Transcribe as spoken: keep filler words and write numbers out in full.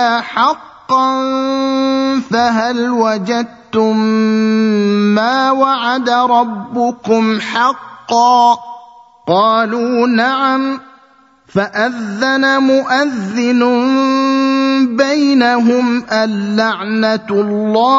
حقا فهل وجدتم ما وعد ربكم حقا قالوا نعم فأذن مؤذن بينهم اللعنة الله